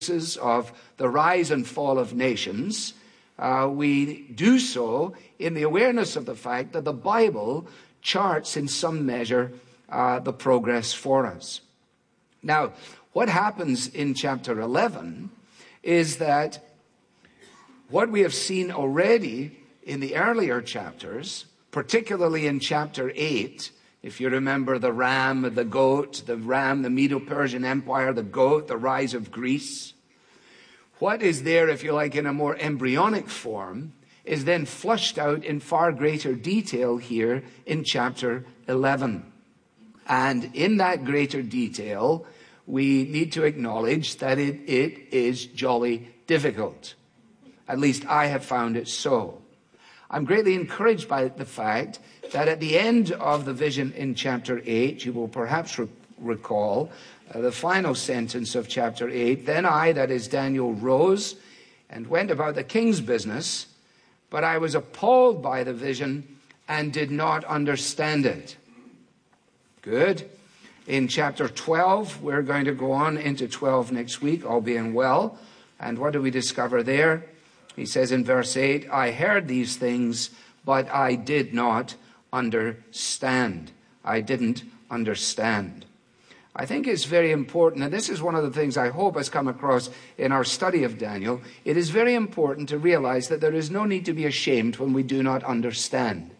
of the rise and fall of nations, we do so in the awareness of the fact that the Bible charts in some measure the progress for us. Now, what happens in chapter 11 is that what we have seen already in the earlier chapters, particularly in chapter 8, if you remember the ram, the goat, the ram, the Medo-Persian Empire, the goat, the rise of Greece. What is there, if you like, in a more embryonic form, is then flushed out in far greater detail here in chapter 11. And in that greater detail, we need to acknowledge that it is jolly difficult. At least I have found it so. I'm greatly encouraged by the fact that at the end of the vision in chapter 8, you will perhaps recall the final sentence of chapter 8, "Then I," that is Daniel, "rose and went about the king's business, but I was appalled by the vision and did not understand it." Good. In chapter 12, we're going to go on into 12 next week, all being well. And what do we discover there? He says in verse 8, "I heard these things, but I did not understand." I didn't understand. I think it's very important, and this is one of the things I hope has come across in our study of Daniel. It is very important to realize that there is no need to be ashamed when we do not understand.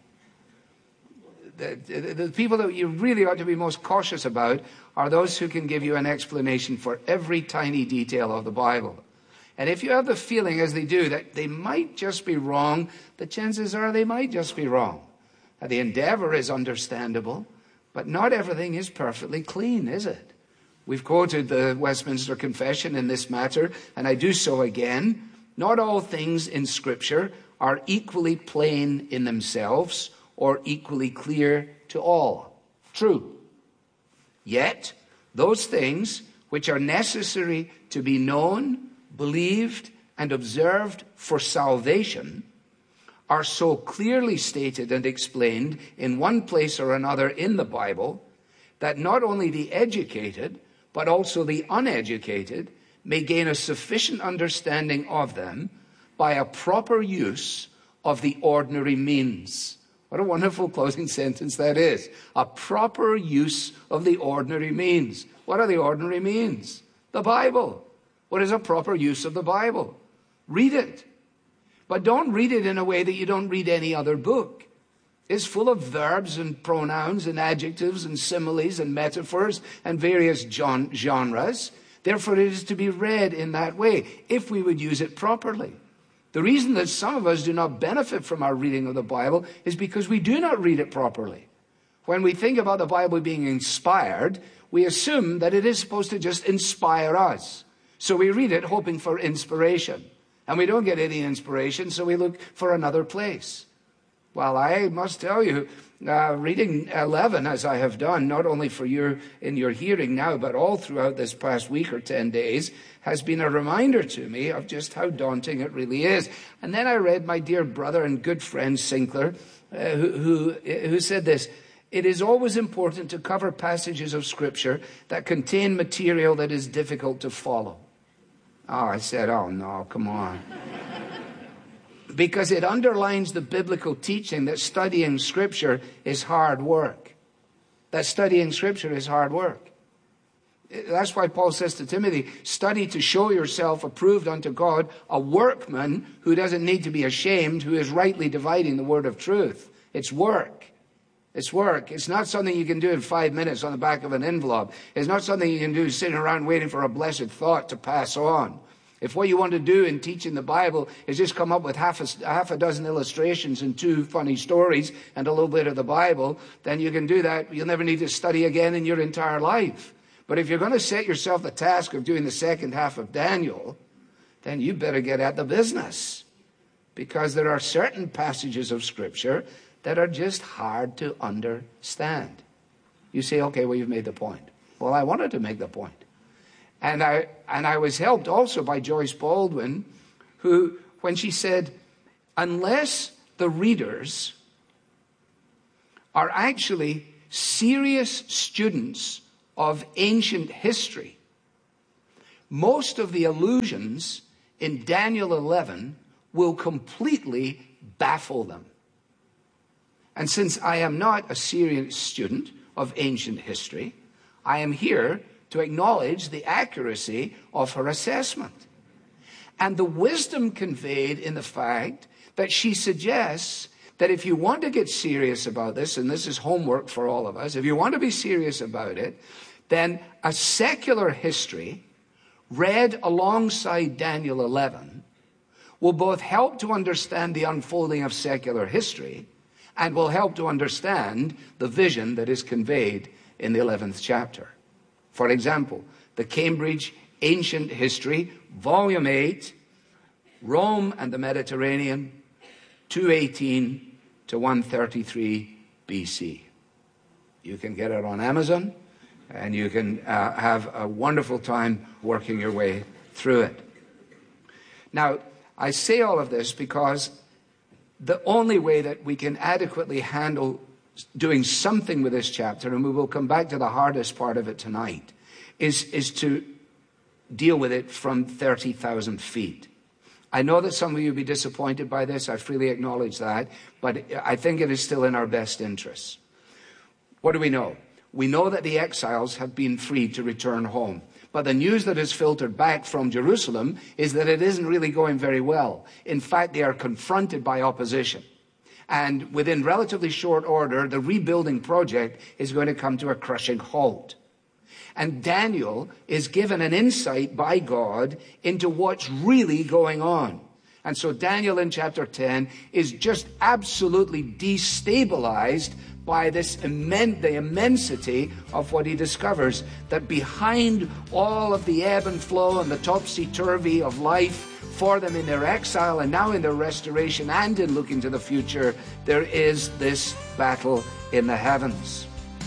The people that you really ought to be most cautious about are those who can give you an explanation for every tiny detail of the Bible. And if you have the feeling, as they do, that they might just be wrong, the chances are they might just be wrong. Now, the endeavor is understandable, but not everything is perfectly clean, is it? We've quoted the Westminster Confession in this matter, and I do so again. Not all things in Scripture are equally plain in themselves or equally clear to all. True. Yet, those things which are necessary to be known, believed, and observed for salvation are so clearly stated and explained in one place or another in the Bible that not only the educated, but also the uneducated may gain a sufficient understanding of them by a proper use of the ordinary means. What a wonderful closing sentence that is. A proper use of the ordinary means. What are the ordinary means? The Bible. What is a proper use of the Bible? Read it. But don't read it in a way that you don't read any other book. It's full of verbs and pronouns and adjectives and similes and metaphors and various genres. Therefore, it is to be read in that way, if we would use it properly. The reason that some of us do not benefit from our reading of the Bible is because we do not read it properly. When we think about the Bible being inspired, we assume that it is supposed to just inspire us. So we read it hoping for inspiration. And we don't get any inspiration, so we look for another place. Well, I must tell you, reading 11, as I have done, not only for in your hearing now, but all throughout this past week or 10 days, has been a reminder to me of just how daunting it really is. And then I read my dear brother and good friend Sinclair, who said this: "It is always important to cover passages of Scripture that contain material that is difficult to follow." Oh, I said, oh no, come on. Because it underlines the biblical teaching that studying Scripture is hard work. That studying Scripture is hard work. That's why Paul says to Timothy, "Study to show yourself approved unto God, a workman who doesn't need to be ashamed, who is rightly dividing the word of truth." It's work. It's work. It's not something you can do in 5 minutes on the back of an envelope. It's not something you can do sitting around waiting for a blessed thought to pass on. If what you want to do in teaching the Bible is just come up with half a dozen illustrations and 2 funny stories and a little bit of the Bible, then you can do that. You'll never need to study again in your entire life. But if you're going to set yourself the task of doing the second half of Daniel, then you better get at the business. Because there are certain passages of Scripture that are just hard to understand. You say, okay, well, you've made the point. Well, I wanted to make the point. And I was helped also by Joyce Baldwin, who, when she said, unless the readers are actually serious students of ancient history, most of the allusions in Daniel 11 will completely baffle them. And since I am not a serious student of ancient history, I am here to acknowledge the accuracy of her assessment and the wisdom conveyed in the fact that she suggests that if you want to get serious about this, and this is homework for all of us, if you want to be serious about it, then a secular history read alongside Daniel 11 will both help to understand the unfolding of secular history and will help to understand the vision that is conveyed in the 11th chapter. For example, the Cambridge Ancient History, Volume 8, Rome and the Mediterranean, 218 to 133 BC. You can get it on Amazon, and you can have a wonderful time working your way through it. Now, I say all of this because the only way that we can adequately handle doing something with this chapter, and we will come back to the hardest part of it tonight, is to deal with it from 30,000 feet. I know that some of you will be disappointed by this. I freely acknowledge that. But I think it is still in our best interests. What do we know? We know that the exiles have been free to return home. But the news that has filtered back from Jerusalem is that it isn't really going very well. In fact, they are confronted by opposition. And within relatively short order, the rebuilding project is going to come to a crushing halt. And Daniel is given an insight by God into what's really going on. And so Daniel in chapter 10 is just absolutely destabilized by the immensity of what he discovers, that behind all of the ebb and flow and the topsy-turvy of life for them in their exile and now in their restoration and in looking to the future, there is this battle in the heavens.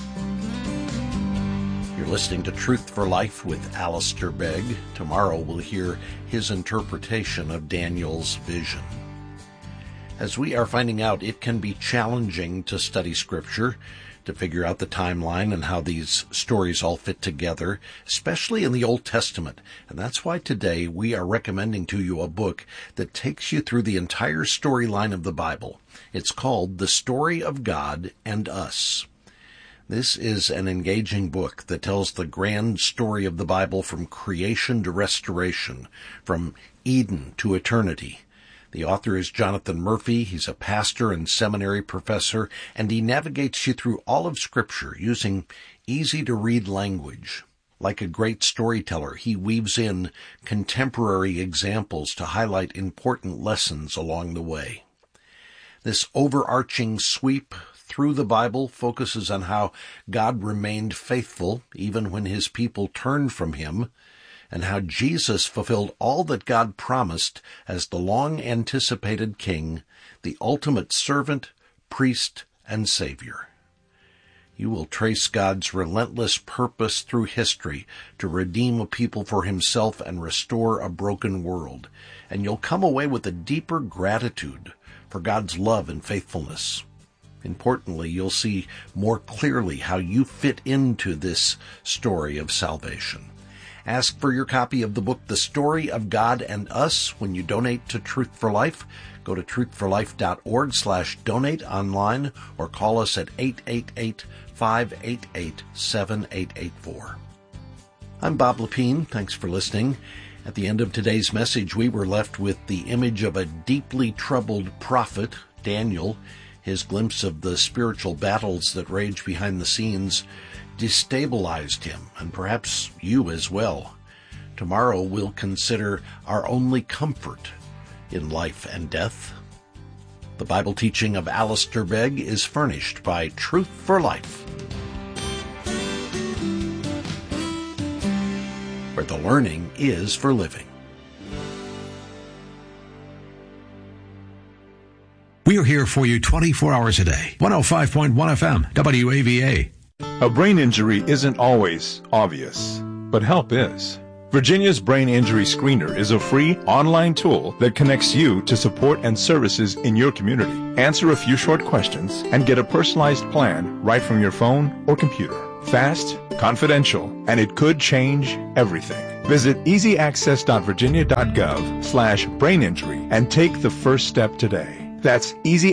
You're listening to Truth for Life with Alistair Begg. Tomorrow we'll hear his interpretation of Daniel's vision. As we are finding out, it can be challenging to study Scripture, to figure out the timeline and how these stories all fit together, especially in the Old Testament. And that's why today we are recommending to you a book that takes you through the entire storyline of the Bible. It's called The Story of God and Us. This is an engaging book that tells the grand story of the Bible from creation to restoration, from Eden to eternity. The author is Jonathan Murphy. He's a pastor and seminary professor, and he navigates you through all of Scripture using easy-to-read language. Like a great storyteller, he weaves in contemporary examples to highlight important lessons along the way. This overarching sweep through the Bible focuses on how God remained faithful even when his people turned from him, and how Jesus fulfilled all that God promised as the long-anticipated King, the ultimate servant, priest, and Savior. You will trace God's relentless purpose through history to redeem a people for himself and restore a broken world, and you'll come away with a deeper gratitude for God's love and faithfulness. Importantly, you'll see more clearly how you fit into this story of salvation. Ask for your copy of the book, The Story of God and Us, when you donate to Truth for Life. Go to truthforlife.org/donate online or call us at 888-588-7884. I'm Bob Lepine. Thanks for listening. At the end of today's message, we were left with the image of a deeply troubled prophet, Daniel. His glimpse of the spiritual battles that rage behind the scenes destabilized him, and perhaps you as well. Tomorrow we'll consider our only comfort in life and death. The Bible teaching of Alistair Begg is furnished by Truth for Life, where the learning is for living. We are here for you 24 hours a day. 105.1 FM, WAVA. A brain injury isn't always obvious, but help is. Virginia's Brain Injury Screener is a free online tool that connects you to support and services in your community. Answer a few short questions and get a personalized plan right from your phone or computer. Fast, confidential, and it could change everything. Visit easyaccess.virginia.gov/braininjury and take the first step today. That's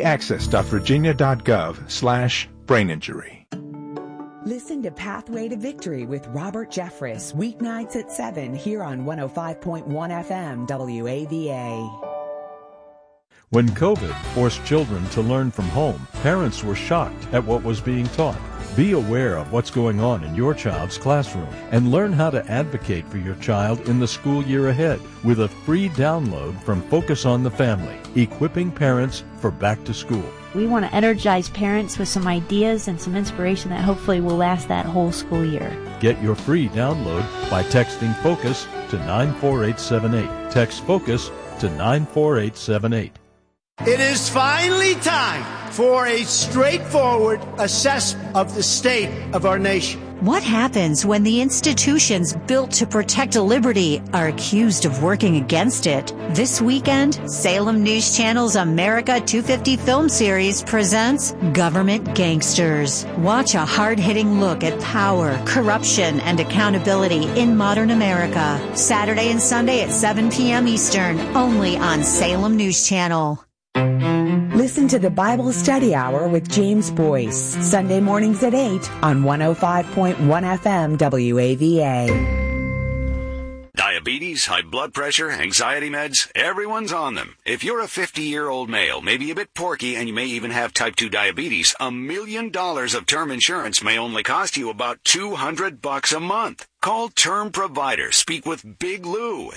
easyaccess.virginia.gov/braininjury. Listen to Pathway to Victory with Robert Jeffress, weeknights at 7 here on 105.1 FM WAVA. When COVID forced children to learn from home, parents were shocked at what was being taught. Be aware of what's going on in your child's classroom and learn how to advocate for your child in the school year ahead with a free download from Focus on the Family, Equipping Parents for Back to School. We want to energize parents with some ideas and some inspiration that hopefully will last that whole school year. Get your free download by texting FOCUS to 94878. Text FOCUS to 94878. It is finally time for a straightforward assessment of the state of our nation. What happens when the institutions built to protect liberty are accused of working against it? This weekend, Salem News Channel's America 250 film series presents Government Gangsters. Watch a hard-hitting look at power, corruption, and accountability in modern America. Saturday and Sunday at 7 p.m. Eastern, only on Salem News Channel. Listen to the Bible Study Hour with James Boyce, Sunday mornings at 8 on 105.1 FM WAVA. Diabetes, high blood pressure, anxiety meds, everyone's on them. If you're a 50-year-old male, maybe a bit porky, and you may even have type 2 diabetes, $1 million of term insurance may only cost you about $200 a month. Call Term Provider. Speak with Big Lou at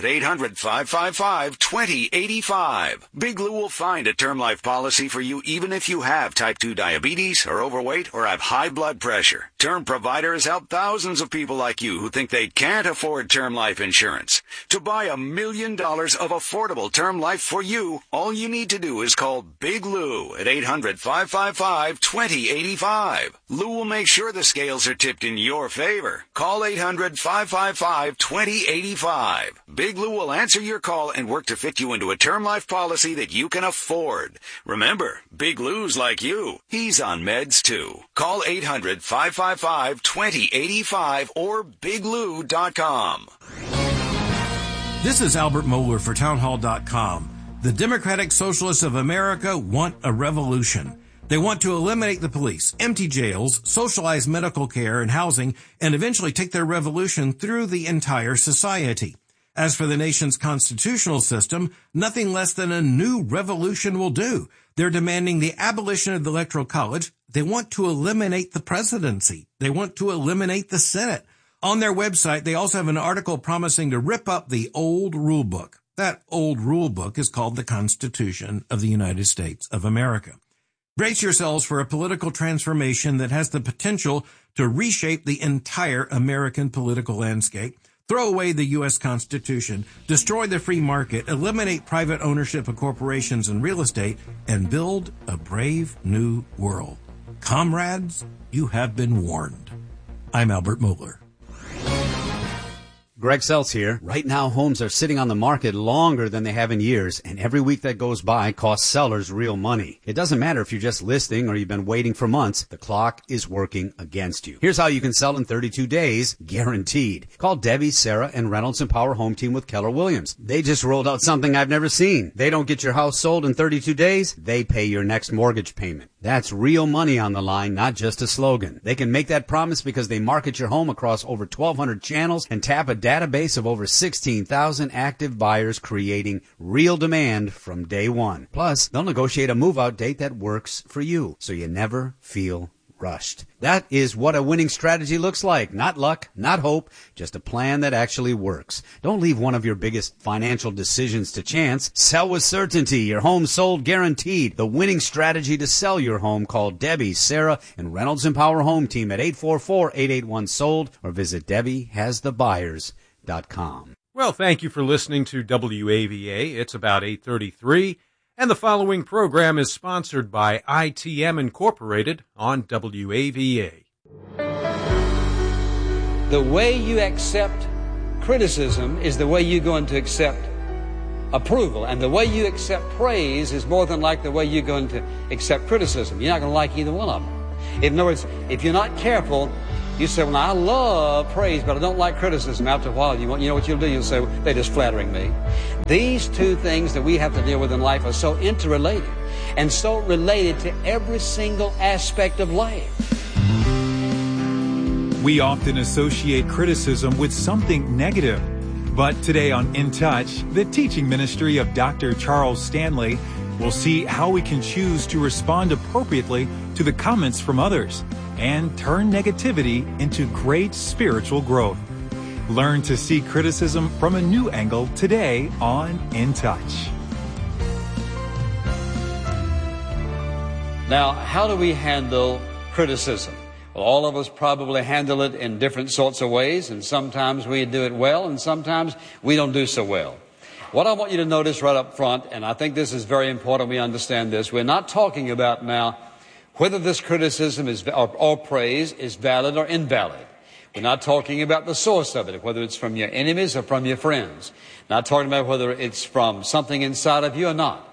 800-555-2085. Big Lou will find a term life policy for you even if you have type 2 diabetes, are overweight, or have high blood pressure. Term Provider has helped thousands of people like you who think they can't afford term life insurance. To buy $1 million of affordable term life for you, all you need to do is call Big Lou at 800-555-2085. Lou will make sure the scales are tipped in your favor. Call 800-555-2085. Big Lou will answer your call and work to fit you into a term life policy that you can afford. Remember, Big Lou's like you. He's on meds too. Call 800-555-2085 or biglou.com. This is Albert Mohler for townhall.com. The Democratic Socialists of America want a revolution. They want to eliminate the police, empty jails, socialize medical care and housing, and eventually take their revolution through the entire society. As for the nation's constitutional system, nothing less than a new revolution will do. They're demanding the abolition of the Electoral College. They want to eliminate the presidency. They want to eliminate the Senate. On their website, they also have an article promising to rip up the old rule book. That old rule book is called the Constitution of the United States of America. Brace yourselves for a political transformation that has the potential to reshape the entire American political landscape, throw away the U.S. Constitution, destroy the free market, eliminate private ownership of corporations and real estate, and build a brave new world. Comrades, you have been warned. I'm Albert Mohler. Greg Seltz here. Right now, homes are sitting on the market longer than they have in years, and every week that goes by costs sellers real money. It doesn't matter if you're just listing or you've been waiting for months. The clock is working against you. Here's how you can sell in 32 days, guaranteed. Call Debbie, Sarah, and Reynolds and Power Home Team with Keller Williams. They just rolled out something I've never seen. They don't get your house sold in 32 days. They pay your next mortgage payment. That's real money on the line, not just a slogan. They can make that promise because they market your home across over 1,200 channels and tap a database of over 16,000 active buyers, creating real demand from day one. Plus, they'll negotiate a move-out date that works for you, so you never feel rushed. That is what a winning strategy looks like. Not luck, not hope, just a plan that actually works. Don't leave one of your biggest financial decisions to chance. Sell with certainty. Your home sold guaranteed. The winning strategy to sell your home. Call Debbie, Sarah, and Reynolds and Power Home Team at 844-881-SOLD or visit DebbieHasTheBuyers.com. Well, thank you for listening to WAVA. It's about 8:33. And the following program is sponsored by ITM Incorporated on WAVA. The way you accept criticism is the way you're going to accept approval. And the way you accept praise is more than like the way you're going to accept criticism. You're not going to like either one of them. In other words, if you're not careful, You say, well, I love praise, but I don't like criticism. After a while, you know what you'll do? You'll say, well, they're just flattering me. These two things that we have to deal with in life are so interrelated and so related to every single aspect of life. We often associate criticism with something negative. But today on In Touch, the teaching ministry of Dr. Charles Stanley, we'll see how we can choose to respond appropriately to the comments from others and turn negativity into great spiritual growth. Learn to see criticism from a new angle today on In Touch. Now, how do we handle criticism? Well, all of us probably handle it in different sorts of ways, and sometimes we do it well, and sometimes we don't do so well. What I want you to notice right up front, and I think this is very important we understand this, we're not talking about now whether this criticism is or praise is valid or invalid. We're not talking about the source of it, whether it's from your enemies or from your friends. Not talking about whether it's from something inside of you or not,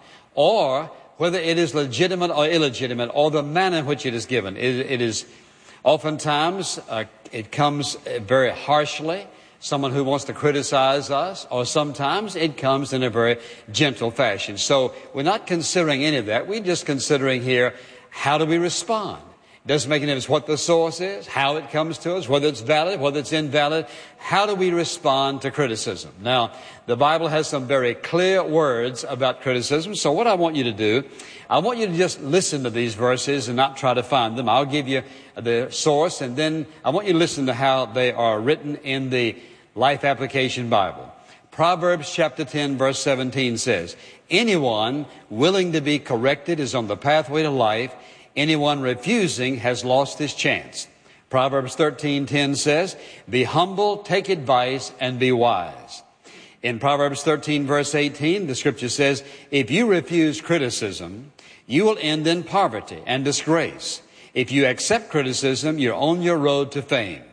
or whether it is legitimate or illegitimate, or the manner in which it is given. It is oftentimes, it comes very harshly, someone who wants to criticize us, or sometimes it comes in a very gentle fashion. So we're not considering any of that. We're just considering here, how do we respond? It doesn't make any difference what the source is, how it comes to us, whether it's valid, whether it's invalid. How do we respond to criticism? Now, the Bible has some very clear words about criticism. So what I want you to do, I want you to just listen to these verses and not try to find them. I'll give you the source, and then I want you to listen to how they are written in the Life Application Bible. Proverbs chapter 10, verse 17 says, anyone willing to be corrected is on the pathway to life. Anyone refusing has lost his chance. Proverbs 13:10 says, be humble, take advice, and be wise. In Proverbs 13, verse 18, the scripture says, if you refuse criticism, you will end in poverty and disgrace. If you accept criticism, you're on your road to fame.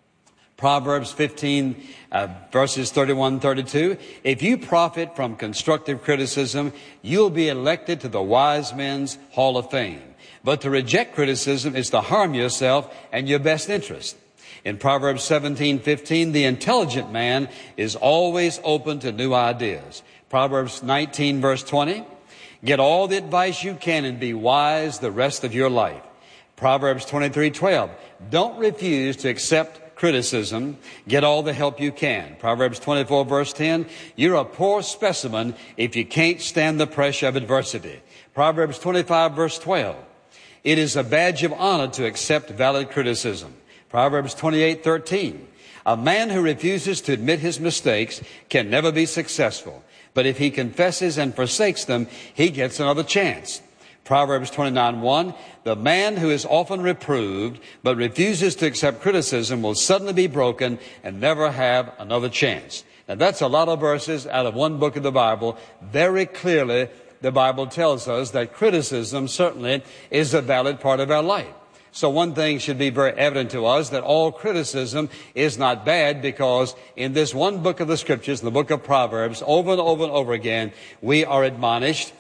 Proverbs 15, verses 31-32. If you profit from constructive criticism, you'll be elected to the wise men's hall of fame. But to reject criticism is to harm yourself and your best interest. In Proverbs 17:15, the intelligent man is always open to new ideas. Proverbs 19, verse 20, get all the advice you can and be wise the rest of your life. Proverbs 23:12, don't refuse to accept criticism. Get all the help you can. Proverbs 24, verse 10, you're a poor specimen if you can't stand the pressure of adversity. Proverbs 25, verse 12, it is a badge of honor to accept valid criticism. Proverbs 28:13, a man who refuses to admit his mistakes can never be successful, but if he confesses and forsakes them, he gets another chance. Proverbs 29:1, the man who is often reproved but refuses to accept criticism will suddenly be broken and never have another chance. Now that's a lot of verses out of one book of the Bible. Very clearly, the Bible tells us that criticism certainly is a valid part of our life. So one thing should be very evident to us, that all criticism is not bad, because in this one book of the Scriptures, in the book of Proverbs, over and over and over again, we are admonished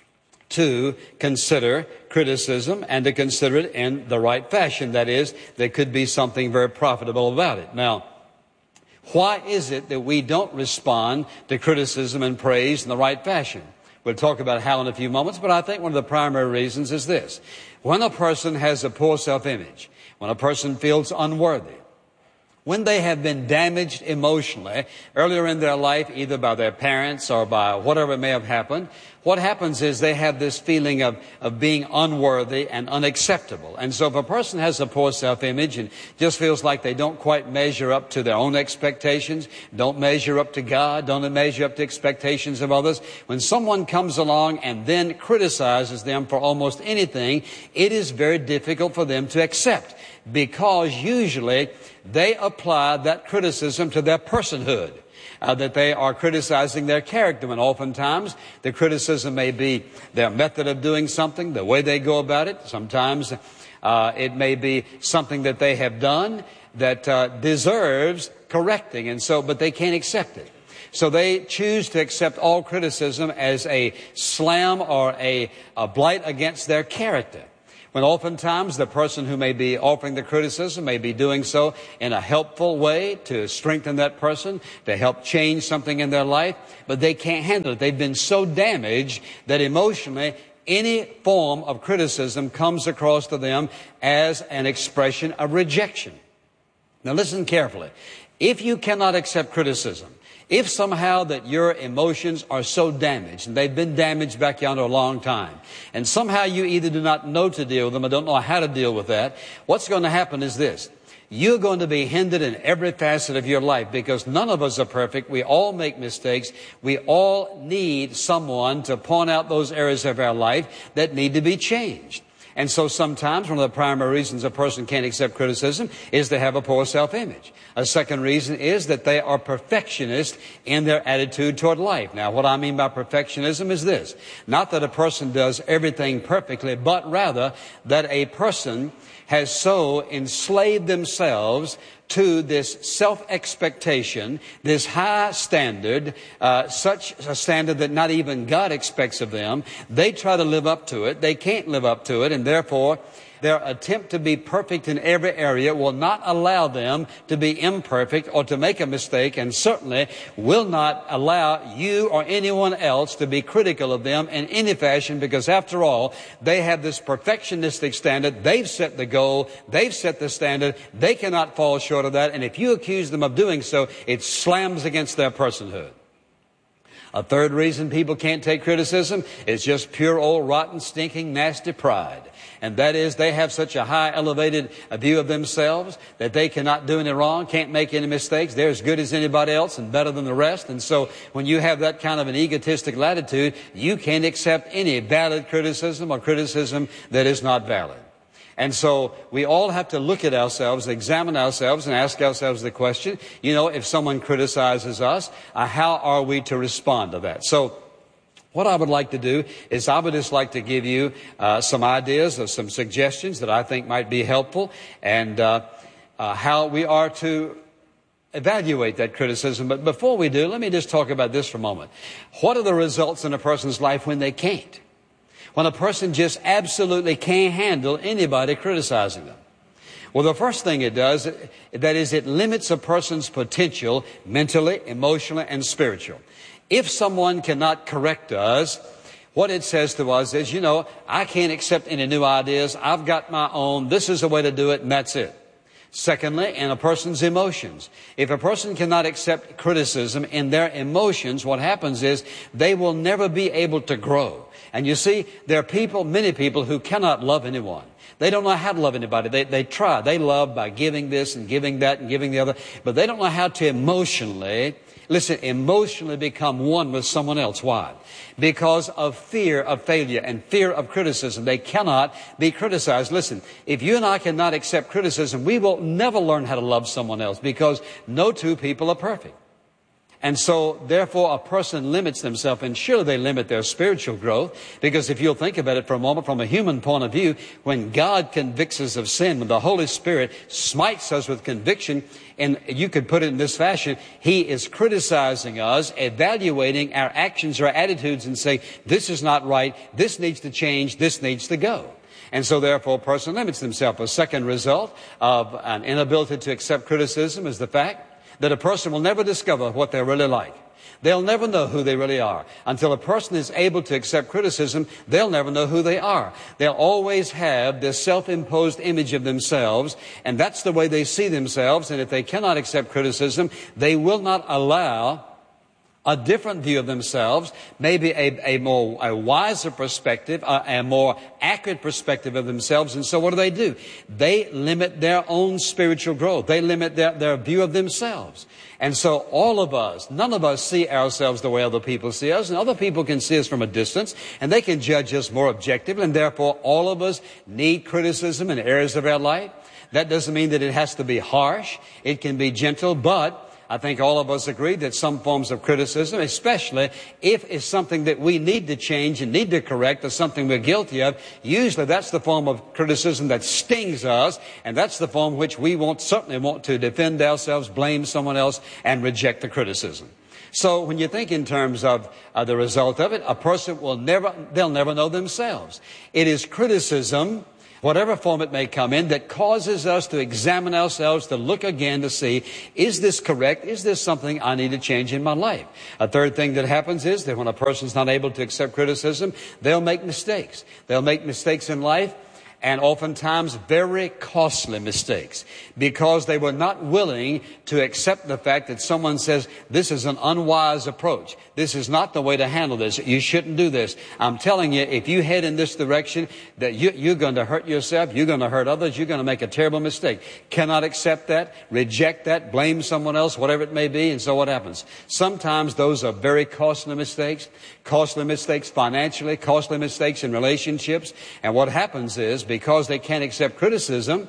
to consider criticism and to consider it in the right fashion. That is, there could be something very profitable about it. Now, why is it that we don't respond to criticism and praise in the right fashion? We'll talk about how in a few moments, but I think one of the primary reasons is this. When a person has a poor self-image, when a person feels unworthy, when they have been damaged emotionally earlier in their life, either by their parents or by whatever may have happened, what happens is they have this feeling of being unworthy and unacceptable. And so if a person has a poor self-image and just feels like they don't quite measure up to their own expectations, don't measure up to God, don't measure up to expectations of others, when someone comes along and then criticizes them for almost anything, it is very difficult for them to accept, because usually they apply that criticism to their personhood. That they are criticizing their character, and oftentimes the criticism may be their method of doing something, the way they go about it. Sometimes it may be something that they have done that deserves correcting, and so, but they can't accept it. So they choose to accept all criticism as a slam or a blight against their character. when oftentimes the person who may be offering the criticism may be doing so in a helpful way to strengthen that person, to help change something in their life, but they can't handle it. They've been so damaged that emotionally any form of criticism comes across to them as an expression of rejection. Now listen carefully. If you cannot accept criticism, if somehow that your emotions are so damaged, and they've been damaged back yonder a long time, and somehow you either do not know to deal with them or don't know how to deal with that, what's going to happen is this. You're going to be hindered in every facet of your life because none of us are perfect. We all make mistakes. We all need someone to point out those areas of our life that need to be changed. And so sometimes one of the primary reasons a person can't accept criticism is they have a poor self-image. A second reason is that they are perfectionists in their attitude toward life. Now, what I mean by perfectionism is this. Not that a person does everything perfectly, but rather that a person has so enslaved themselves to this self-expectation, this high standard, such a standard that not even God expects of them. They try to live up to it. They can't live up to it, and therefore their attempt to be perfect in every area will not allow them to be imperfect or to make a mistake, and certainly will not allow you or anyone else to be critical of them in any fashion, because after all, they have this perfectionistic standard. They've set the goal. They've set the standard. They cannot fall short of that, and if you accuse them of doing so, it slams against their personhood. A third reason people can't take criticism is just pure old rotten, stinking, nasty pride. And that is they have such a high elevated view of themselves that they cannot do any wrong, can't make any mistakes. They're as good as anybody else and better than the rest. And so when you have that kind of an egotistic latitude, you can't accept any valid criticism or criticism that is not valid. And so we all have to look at ourselves, examine ourselves, and ask ourselves the question, if someone criticizes us, how are we to respond to that? So what I would like to do is I would just like to give you some ideas or some suggestions that I think might be helpful, and how we are to evaluate that criticism. But before we do, let me just talk about this for a moment. What are the results in a person's life when they can't? When a person just absolutely can't handle anybody criticizing them? Well, the first thing it does, that is, it limits a person's potential mentally, emotionally, and spiritually. If someone cannot correct us, what it says to us is, I can't accept any new ideas. I've got my own. This is the way to do it, and that's it. Secondly, in a person's emotions. If a person cannot accept criticism in their emotions, what happens is they will never be able to grow. And you see, there are many people who cannot love anyone. They don't know how to love anybody. They try. They love by giving this and giving that and giving the other. But they don't know how to emotionally become one with someone else. Why? Because of fear of failure and fear of criticism. They cannot be criticized. Listen, if you and I cannot accept criticism, we will never learn how to love someone else, because no two people are perfect. And so, therefore, a person limits themselves, and surely they limit their spiritual growth, because if you'll think about it for a moment from a human point of view, when God convicts us of sin, when the Holy Spirit smites us with conviction, and you could put it in this fashion, He is criticizing us, evaluating our actions or attitudes, and saying, this is not right, this needs to change, this needs to go. And so, therefore, a person limits themselves. A second result of an inability to accept criticism is the fact that a person will never discover what they're really like. They'll never know who they really are. Until a person is able to accept criticism, they'll never know who they are. They'll always have this self-imposed image of themselves, and that's the way they see themselves. And if they cannot accept criticism, they will not allow a different view of themselves, maybe a wiser perspective, a more accurate perspective of themselves. And so what do? They limit their own spiritual growth. They limit their view of themselves. And so all of us, none of us see ourselves the way other people see us, and other people can see us from a distance, and they can judge us more objectively, and therefore all of us need criticism in areas of our life. That doesn't mean that it has to be harsh. It can be gentle, but I think all of us agree that some forms of criticism, especially if it's something that we need to change and need to correct, or something we're guilty of, usually that's the form of criticism that stings us, and that's the form which we certainly want to defend ourselves, blame someone else, and reject the criticism. So when you think in terms of the result of it, a person they'll never know themselves. It is criticism whatever form it may come in, that causes us to examine ourselves, to look again to see, is this correct? Is this something I need to change in my life? A third thing that happens is that when a person's not able to accept criticism, they'll make mistakes. They'll make mistakes in life, and oftentimes very costly mistakes, because they were not willing to accept the fact that someone says, this is an unwise approach. This is not the way to handle this. You shouldn't do this. I'm telling you, if you head in this direction, that you're going to hurt yourself, you're going to hurt others, you're going to make a terrible mistake. Cannot accept that, reject that, blame someone else, whatever it may be, and so what happens? Sometimes those are very costly mistakes financially, costly mistakes in relationships, and what happens is, because they can't accept criticism,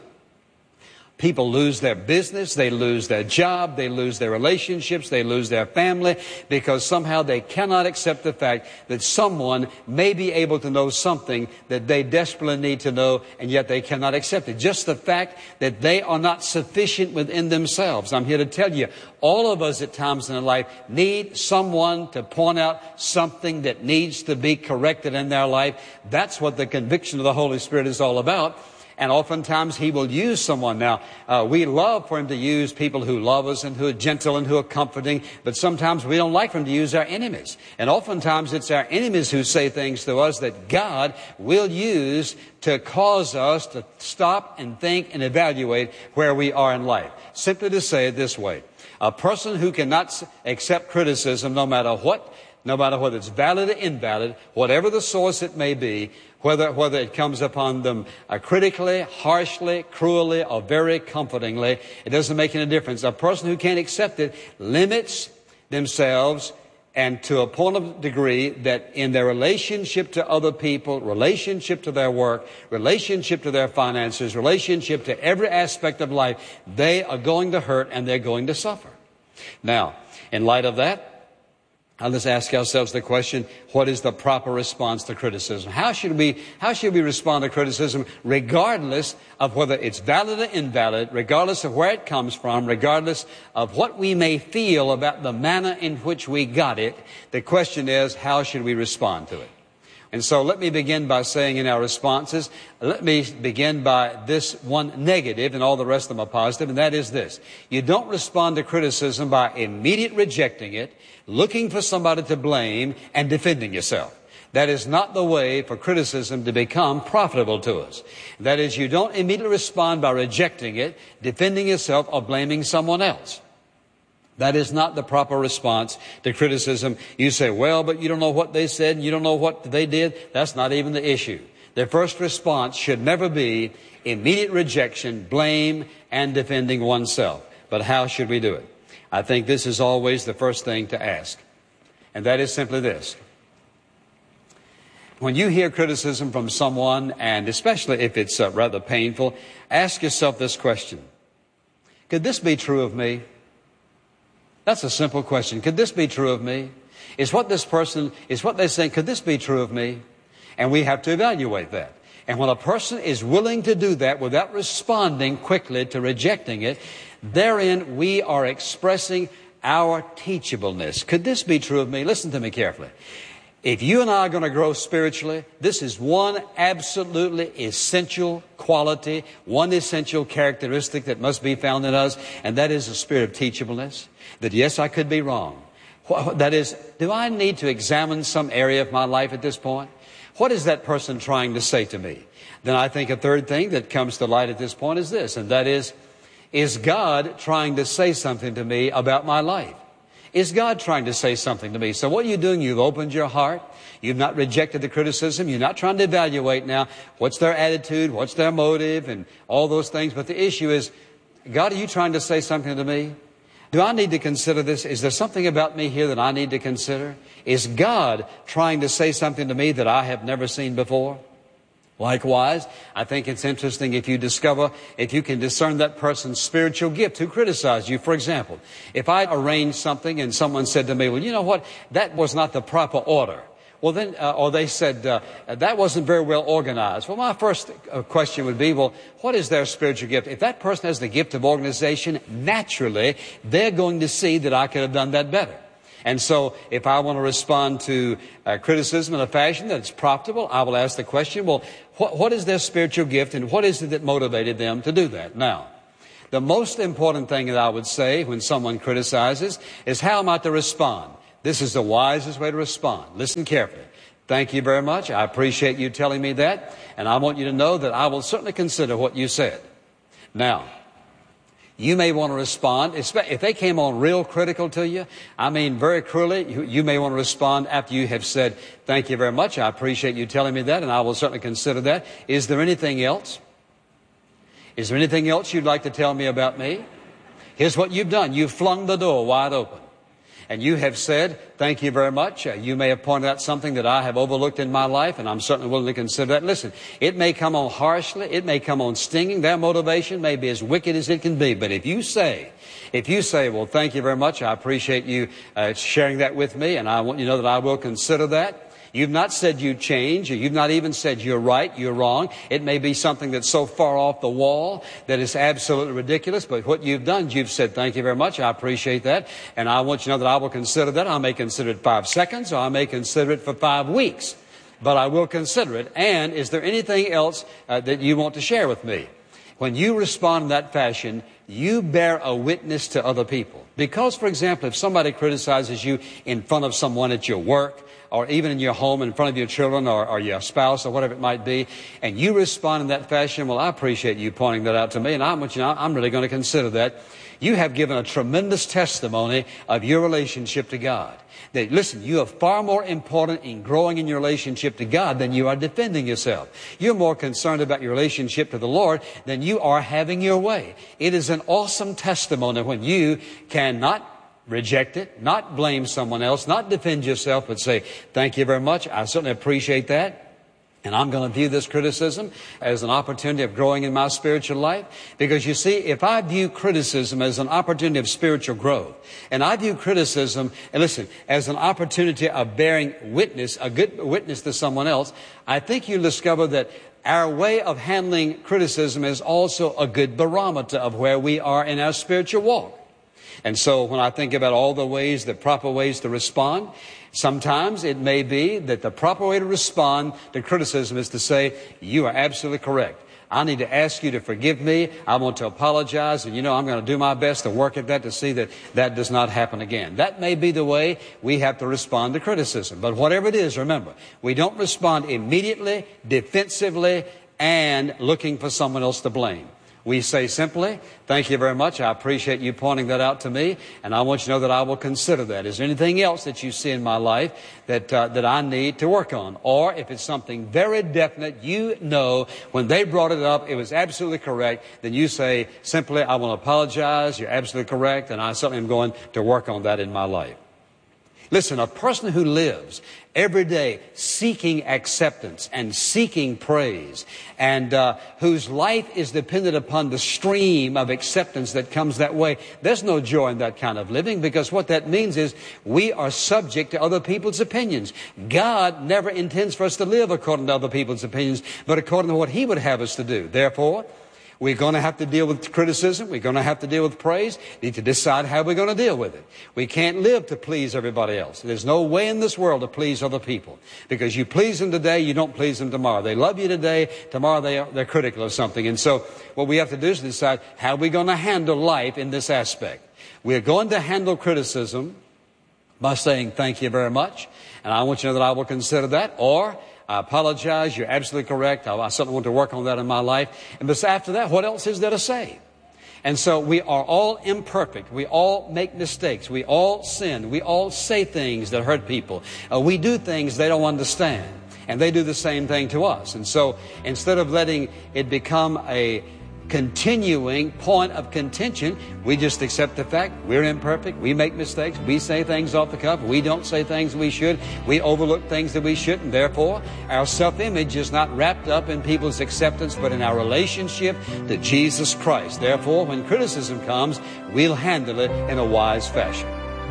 people lose their business, they lose their job, they lose their relationships, they lose their family, because somehow they cannot accept the fact that someone may be able to know something that they desperately need to know, and yet they cannot accept it. Just the fact that they are not sufficient within themselves. I'm here to tell you, all of us at times in our life need someone to point out something that needs to be corrected in their life. That's what the conviction of the Holy Spirit is all about. And oftentimes He will use someone. Now, we love for Him to use people who love us and who are gentle and who are comforting, but sometimes we don't like for Him to use our enemies. And oftentimes it's our enemies who say things to us that God will use to cause us to stop and think and evaluate where we are in life. Simply to say it this way, a person who cannot accept criticism, no matter whether it's valid or invalid, whatever the source it may be, whether it comes upon them critically, harshly, cruelly, or very comfortingly, it doesn't make any difference. A person who can't accept it limits themselves, and to a point of degree that in their relationship to other people, relationship to their work, relationship to their finances, relationship to every aspect of life, they are going to hurt and they're going to suffer. Now, in light of that, let's ask ourselves the question, what is the proper response to criticism? How should we respond to criticism, regardless of whether it's valid or invalid, regardless of where it comes from, regardless of what we may feel about the manner in which we got it? The question is, how should we respond to it? And so let me begin by saying in our responses, let me begin by this one negative, and all the rest of them are positive, and that is this. You don't respond to criticism by immediate rejecting it, looking for somebody to blame, and defending yourself. That is not the way for criticism to become profitable to us. That is, you don't immediately respond by rejecting it, defending yourself, or blaming someone else. That is not the proper response to criticism. You say, well, but you don't know what they said and you don't know what they did. That's not even the issue. The first response should never be immediate rejection, blame, and defending oneself. But how should we do it? I think this is always the first thing to ask. And that is simply this. When you hear criticism from someone, and especially if it's rather painful, ask yourself this question. Could this be true of me? That's a simple question. Could this be true of me? Is what they're saying, could this be true of me? And we have to evaluate that. And when a person is willing to do that without responding quickly to rejecting it, therein we are expressing our teachableness. Could this be true of me? Listen to me carefully. If you and I are going to grow spiritually, this is one absolutely essential quality, one essential characteristic that must be found in us, and that is a spirit of teachableness. That yes, I could be wrong. That is, do I need to examine some area of my life at this point? What is that person trying to say to me? Then I think a third thing that comes to light at this point is this, and that is God trying to say something to me about my life? Is God trying to say something to me? So what are you doing? You've opened your heart. You've not rejected the criticism. You're not trying to evaluate now what's their attitude, what's their motive, and all those things. But the issue is, God, are you trying to say something to me? Do I need to consider this? Is there something about me here that I need to consider? Is God trying to say something to me that I have never seen before? Likewise, I think it's interesting if you can discern that person's spiritual gift who criticized you. For example, if I arranged something and someone said to me, well, you know what, that was not the proper order. Well, then, or they said, that wasn't very well organized. Well, my first question would be, well, what is their spiritual gift? If that person has the gift of organization, naturally, they're going to see that I could have done that better. And so if I want to respond to criticism in a fashion that's profitable, I will ask the question, well, what is their spiritual gift and what is it that motivated them to do that? Now, the most important thing that I would say when someone criticizes is how am I to respond? This is the wisest way to respond. Listen carefully. Thank you very much. I appreciate you telling me that. And I want you to know that I will certainly consider what you said. Now, you may want to respond, if they came on real critical to you, I mean very cruelly, you may want to respond after you have said, thank you very much, I appreciate you telling me that, and I will certainly consider that. Is there anything else? Is there anything else you'd like to tell me about me? Here's what you've done. You've flung the door wide open. And you have said, thank you very much. You may have pointed out something that I have overlooked in my life, and I'm certainly willing to consider that. Listen, it may come on harshly. It may come on stinging. Their motivation may be as wicked as it can be. But if you say, well, thank you very much. I appreciate you sharing that with me, and I want you to know that I will consider that. You've not said you change, or you've not even said you're right, you're wrong. It may be something that's so far off the wall that it's absolutely ridiculous, but what you've done, you've said, thank you very much, I appreciate that, and I want you to know that I will consider that. I may consider it 5 seconds, or I may consider it for 5 weeks, but I will consider it. And is there anything else that you want to share with me? When you respond in that fashion, you bear a witness to other people. Because, for example, if somebody criticizes you in front of someone at your work, or even in your home in front of your children or your spouse or whatever it might be, and you respond in that fashion, well, I appreciate you pointing that out to me, and I'm really going to consider that. You have given a tremendous testimony of your relationship to God. That, listen, you are far more important in growing in your relationship to God than you are defending yourself. You're more concerned about your relationship to the Lord than you are having your way. It is an awesome testimony when you cannot reject it, not blame someone else, not defend yourself, but say, thank you very much, I certainly appreciate that, and I'm going to view this criticism as an opportunity of growing in my spiritual life. Because you see, if I view criticism as an opportunity of spiritual growth, and I view criticism, and listen, as an opportunity of bearing witness, a good witness to someone else, I think you'll discover that our way of handling criticism is also a good barometer of where we are in our spiritual walk. And so when I think about all the proper ways to respond, sometimes it may be that the proper way to respond to criticism is to say, you are absolutely correct. I need to ask you to forgive me. I want to apologize. And I'm going to do my best to work at that to see that that does not happen again. That may be the way we have to respond to criticism. But whatever it is, remember, we don't respond immediately, defensively, and looking for someone else to blame. We say simply, thank you very much, I appreciate you pointing that out to me, and I want you to know that I will consider that. Is there anything else that you see in my life that I need to work on? Or if it's something very definite, when they brought it up, it was absolutely correct, then you say simply, I want to apologize, you're absolutely correct, and I certainly am going to work on that in my life. Listen, a person who lives every day seeking acceptance and seeking praise, and whose life is dependent upon the stream of acceptance that comes that way, there's no joy in that kind of living, because what that means is we are subject to other people's opinions. God never intends for us to live according to other people's opinions, but according to what He would have us to do. Therefore, we're going to have to deal with criticism. We're going to have to deal with praise. We need to decide how we're going to deal with it. We can't live to please everybody else. There's no way in this world to please other people. Because you please them today, you don't please them tomorrow. They love you today, tomorrow they're critical of something. And so what we have to do is decide how we're going to handle life in this aspect. We're going to handle criticism by saying thank you very much, and I want you to know that I will consider that, or I apologize, you're absolutely correct, I certainly want to work on that in my life. And but after that, what else is there to say? And so we are all imperfect. We all make mistakes. We all sin. We all say things that hurt people. We do things they don't understand. And they do the same thing to us. And so instead of letting it become a continuing point of contention, we just accept the fact we're imperfect, we make mistakes, we say things off the cuff, we don't say things we should, we overlook things that we shouldn't. Therefore, our self-image is not wrapped up in people's acceptance, but in our relationship to Jesus Christ. Therefore, when criticism comes, we'll handle it in a wise fashion.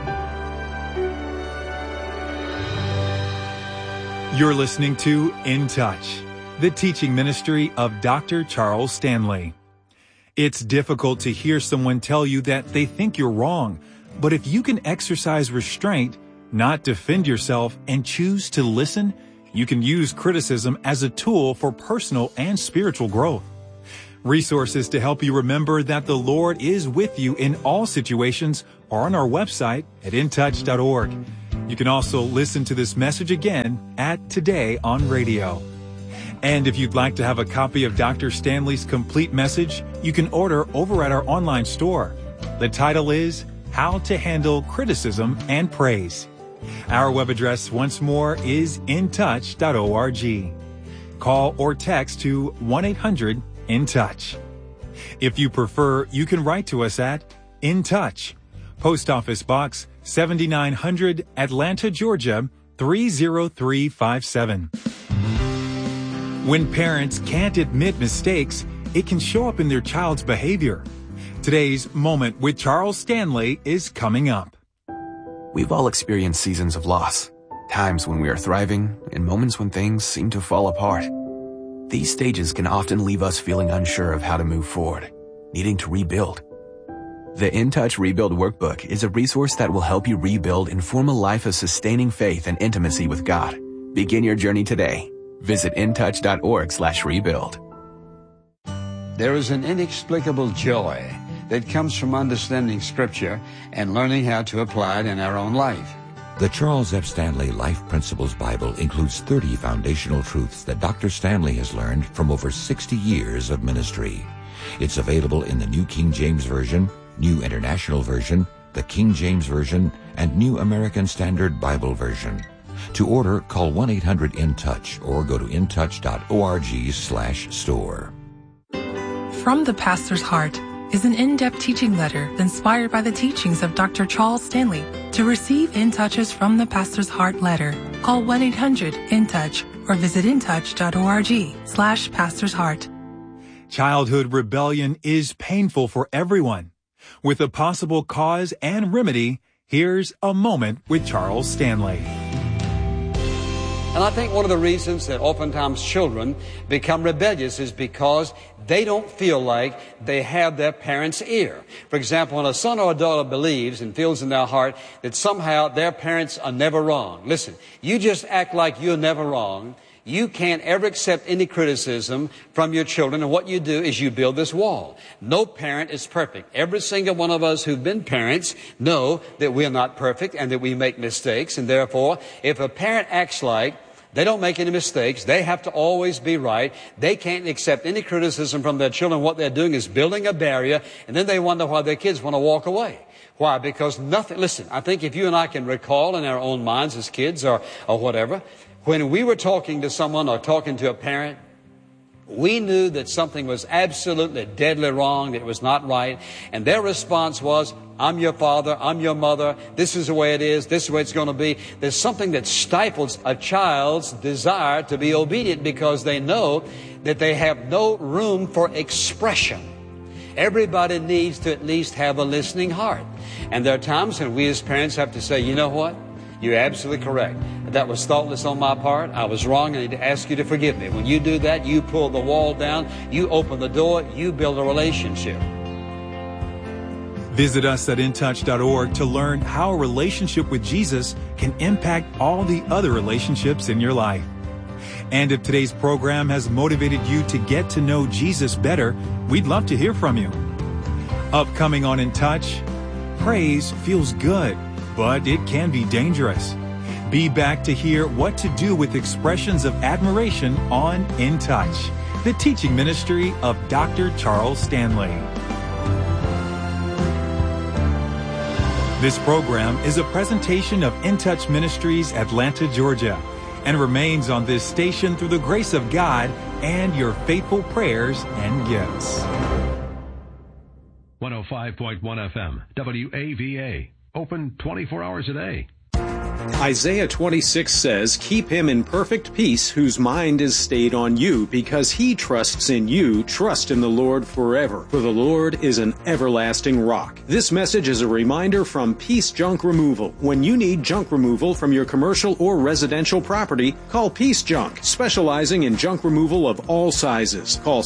You're listening to In Touch, the teaching ministry of Dr. Charles Stanley. It's difficult to hear someone tell you that they think you're wrong, but if you can exercise restraint, not defend yourself, and choose to listen, you can use criticism as a tool for personal and spiritual growth. Resources to help you remember that the Lord is with you in all situations are on our website at intouch.org. You can also listen to this message again at Today on Radio. And if you'd like to have a copy of Dr. Stanley's complete message, you can order over at our online store. The title is How to Handle Criticism and Praise. Our web address once more is intouch.org. Call or text to 1-800-IN-TOUCH. If you prefer, you can write to us at In Touch, Post Office Box 7900, Atlanta, Georgia 30357. When parents can't admit mistakes, it can show up in their child's behavior. Today's Moment with Charles Stanley is coming up. We've all experienced seasons of loss, times when we are thriving, and moments when things seem to fall apart. These stages can often leave us feeling unsure of how to move forward, needing to rebuild. The In Touch Rebuild Workbook is a resource that will help you rebuild and form a life of sustaining faith and intimacy with God. Begin your journey today. Visit intouch.org/rebuild. There is an inexplicable joy that comes from understanding Scripture and learning how to apply it in our own life. The Charles F. Stanley Life Principles Bible includes 30 foundational truths that Dr. Stanley has learned from over 60 years of ministry. It's available in the New King James Version, New International Version, the King James Version, and New American Standard Bible Version. To order, call 1-800-IN-TOUCH or go to intouch.org/store. From the Pastor's Heart is an in-depth teaching letter inspired by the teachings of Dr. Charles Stanley. To receive In Touch's From the Pastor's Heart letter, call 1-800-IN-TOUCH or visit intouch.org/Pastor's Heart. Childhood rebellion is painful for everyone. With a possible cause and remedy, here's a Moment with Charles Stanley. And I think one of the reasons that oftentimes children become rebellious is because they don't feel like they have their parents' ear. For example, when a son or a daughter believes and feels in their heart that somehow their parents are never wrong. Listen, you just act like you're never wrong. You can't ever accept any criticism from your children, and what you do is you build this wall. No parent is perfect. Every single one of us who've been parents know that we're not perfect and that we make mistakes, and therefore, if a parent acts like they don't make any mistakes, they have to always be right, they can't accept any criticism from their children, what they're doing is building a barrier, and then they wonder why their kids want to walk away. Why? Because nothing, listen, I think if you and I can recall in our own minds as kids or whatever, when we were talking to someone or talking to a parent, we knew that something was absolutely deadly wrong, that it was not right, and their response was, I'm your father, I'm your mother, this is the way it is, this is the way it's going to be. There's something that stifles a child's desire to be obedient because they know that they have no room for expression. Everybody needs to at least have a listening heart. And there are times when we as parents have to say, you know what? You're absolutely correct. That was thoughtless on my part. I was wrong. I need to ask you to forgive me. When you do that, you pull the wall down, you open the door, you build a relationship. Visit us at intouch.org to learn how a relationship with Jesus can impact all the other relationships in your life. And if today's program has motivated you to get to know Jesus better, we'd love to hear from you. Upcoming on In Touch, praise feels good, but it can be dangerous. Be back to hear what to do with expressions of admiration on In Touch, the teaching ministry of Dr. Charles Stanley. This program is a presentation of In Touch Ministries, Atlanta, Georgia, and remains on this station through the grace of God and your faithful prayers and gifts. 105.1 FM, WAVA. Open 24 hours a day. Isaiah 26 says, "Keep him in perfect peace whose mind is stayed on you, because he trusts in you. Trust in the Lord forever, for the Lord is an everlasting rock." This message is a reminder from Peace Junk Removal. When you need junk removal from your commercial or residential property, call Peace Junk, specializing in junk removal of all sizes. Call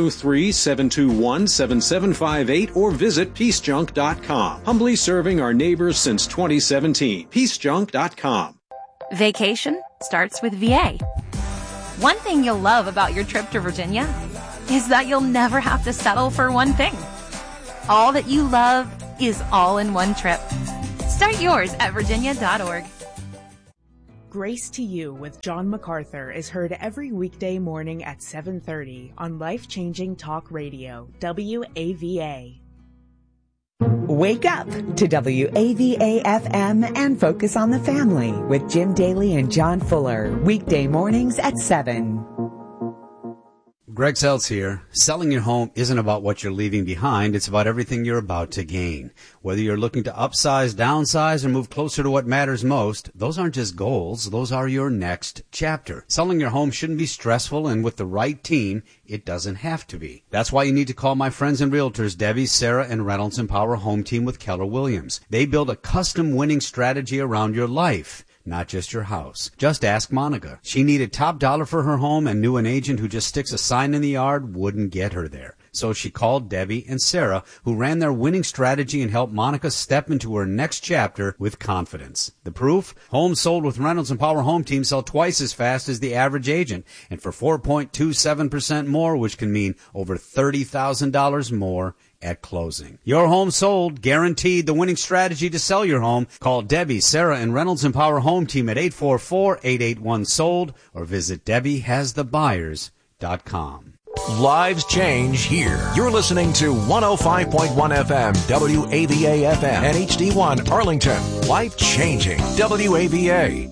703-721-7758 or visit peacejunk.com. Humbly serving our neighbors since 2017. peacejunk.com. VacationStarts.com. Vacation starts with VA. One thing you'll love about your trip to Virginia is that you'll never have to settle for one thing. All that you love is all in one trip. Start yours at virginia.org. Grace to You with John MacArthur is heard every weekday morning at 7:30 on Life-Changing Talk Radio, WAVA. Wake up to WAVA-FM and focus on the family with Jim Daly and John Fuller, weekday mornings at 7. Greg Seltz here. Selling your home isn't about what you're leaving behind. It's about everything you're about to gain. Whether you're looking to upsize, downsize, or move closer to what matters most, those aren't just goals. Those are your next chapter. Selling your home shouldn't be stressful, and with the right team, it doesn't have to be. That's why you need to call my friends and realtors, Debbie, Sarah, and Reynolds Empower Home Team with Keller Williams. They build a custom winning strategy around your life, not just your house. Just ask Monica. She needed top dollar for her home and knew an agent who just sticks a sign in the yard wouldn't get her there. So she called Debbie and Sarah, who ran their winning strategy and helped Monica step into her next chapter with confidence. The proof? Homes sold with Reynolds and Power Home Team sell twice as fast as the average agent, and for 4.27% more, which can mean over $30,000 more at closing. Your home sold, guaranteed the winning strategy to sell your home. Call Debbie, Sarah, and Reynolds and Power Home Team at 844-881-SOLD or visit DebbieHasTheBuyers.com. Lives change here. You're listening to 105.1 FM, WAVA FM, and HD1 Arlington. Life changing, WAVA.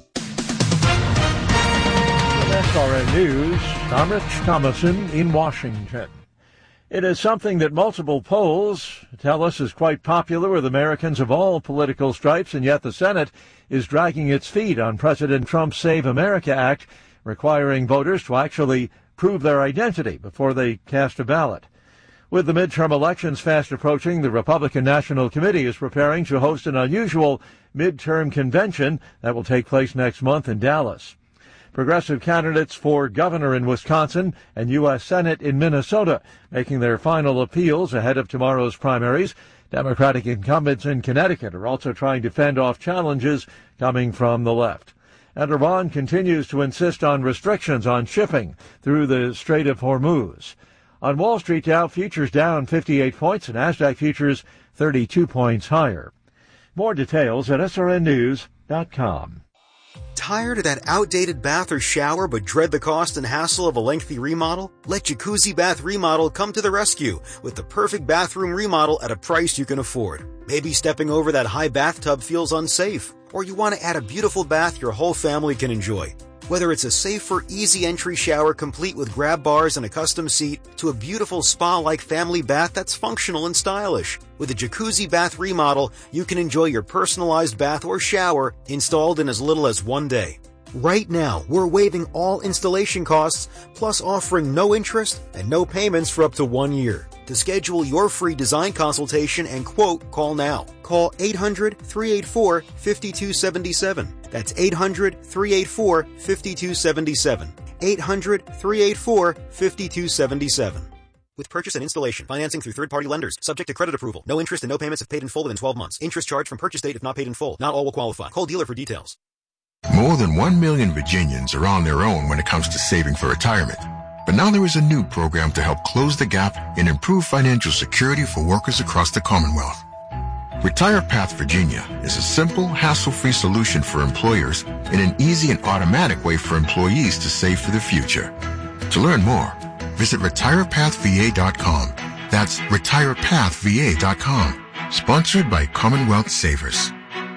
SRN News, I'm Rich Thomason in Washington. It is something that multiple polls tell us is quite popular with Americans of all political stripes, and yet the Senate is dragging its feet on President Trump's Save America Act, requiring voters to actually prove their identity before they cast a ballot. With the midterm elections fast approaching, the Republican National Committee is preparing to host an unusual midterm convention that will take place next month in Dallas. Progressive candidates for governor in Wisconsin and U.S. Senate in Minnesota making their final appeals ahead of tomorrow's primaries. Democratic incumbents in Connecticut are also trying to fend off challenges coming from the left. And Iran continues to insist on restrictions on shipping through the Strait of Hormuz. On Wall Street, Dow futures down 58 points and Nasdaq futures 32 points higher. More details at srnnews.com. Tired of that outdated bath or shower but dread the cost and hassle of a lengthy remodel? Let Jacuzzi Bath Remodel come to the rescue with the perfect bathroom remodel at a price you can afford. Maybe stepping over that high bathtub feels unsafe, or you want to add a beautiful bath your whole family can enjoy. Whether it's a safer, easy entry shower complete with grab bars and a custom seat, to a beautiful spa-like family bath that's functional and stylish. With a Jacuzzi Bath Remodel, you can enjoy your personalized bath or shower installed in as little as 1 day. Right now, we're waiving all installation costs, plus offering no interest and no payments for up to 1 year. To schedule your free design consultation and quote, call now. Call 800-384-5277. That's 800-384-5277. 800-384-5277. With purchase and installation, financing through third-party lenders, subject to credit approval. No interest and no payments if paid in full within 12 months. Interest charged from purchase date if not paid in full. Not all will qualify. Call dealer for details. More than 1 million Virginians are on their own when it comes to saving for retirement. But now there is a new program to help close the gap and improve financial security for workers across the Commonwealth. Retire Path Virginia is a simple, hassle-free solution for employers and an easy and automatic way for employees to save for the future. To learn more, visit retirepathva.com. That's retirepathva.com. Sponsored by Commonwealth Savers.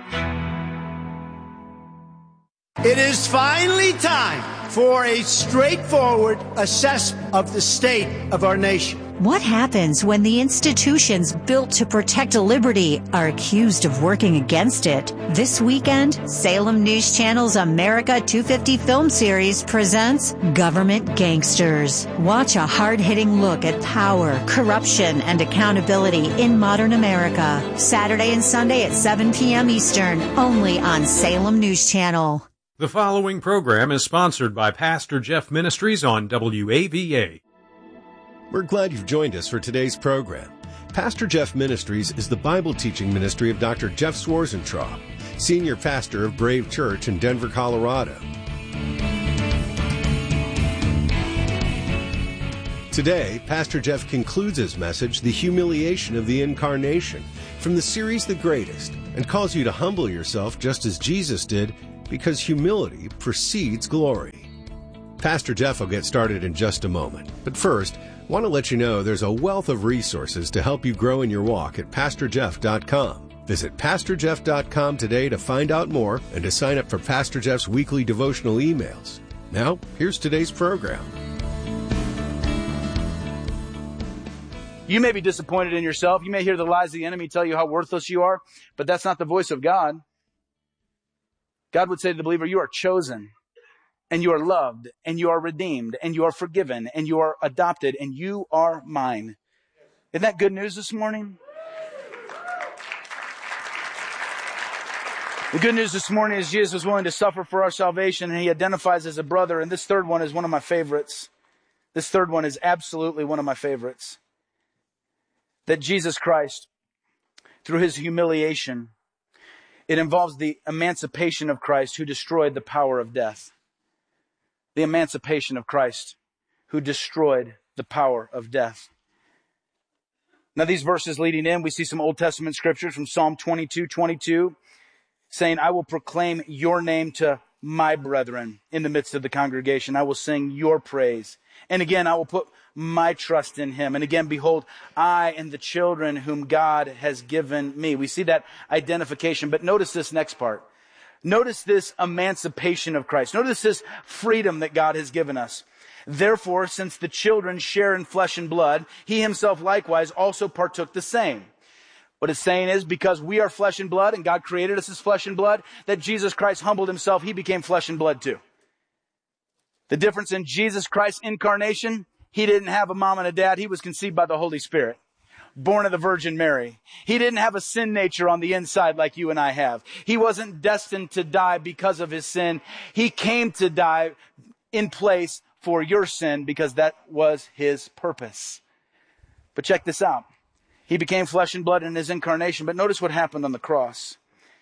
It is finally time for a straightforward assessment of the state of our nation. What happens when the institutions built to protect liberty are accused of working against it? This weekend, Salem News Channel's America 250 film series presents Government Gangsters. Watch a hard-hitting look at power, corruption, and accountability in modern America. Saturday and Sunday at 7 p.m. Eastern, only on Salem News Channel. The following program is sponsored by Pastor Jeff Ministries on WAVA. We're glad you've joined us for today's program. Pastor Jeff Ministries is the Bible teaching ministry of Dr. Jeff Swarzentraub. Senior Pastor of Brave Church in Denver, Colorado. Today, Pastor Jeff concludes his message, The Humiliation of the Incarnation, from the series The Greatest, and calls you to humble yourself just as Jesus did, because humility precedes glory. Pastor Jeff will get started in just a moment, but first, I want to let you know there's a wealth of resources to help you grow in your walk at PastorJeff.com. Visit PastorJeff.com today to find out more and to sign up for Pastor Jeff's weekly devotional emails. Now, here's today's program. You may be disappointed in yourself. You may hear the lies of the enemy tell you how worthless you are, but that's not the voice of God. God would say to the believer, you are chosen, and you are loved, and you are redeemed, and you are forgiven, and you are adopted, and you are mine. Isn't that good news this morning? The good news this morning is Jesus was willing to suffer for our salvation, and he identifies as a brother. And this third one is one of my favorites. This third one is absolutely one of my favorites. That Jesus Christ, through his humiliation, it involves the emancipation of Christ who destroyed the power of death. The emancipation of Christ who destroyed the power of death. Now these verses leading in, we see some Old Testament scriptures from Psalm 22:22 saying, I will proclaim your name to my brethren in the midst of the congregation. I will sing your praise. And again, I will put my trust in him. And again, behold, I and the children whom God has given me. We see that identification. But notice this next part. Notice this emancipation of Christ. Notice this freedom that God has given us. Therefore, since the children share in flesh and blood, he himself likewise also partook the same. What it's saying is, because we are flesh and blood, and God created us as flesh and blood, that Jesus Christ humbled himself. He became flesh and blood too. The difference in Jesus Christ's incarnation, he didn't have a mom and a dad. He was conceived by the Holy Spirit, born of the Virgin Mary. He didn't have a sin nature on the inside like you and I have. He wasn't destined to die because of his sin. He came to die in place for your sin because that was his purpose. But check this out. He became flesh and blood in his incarnation. But notice what happened on the cross.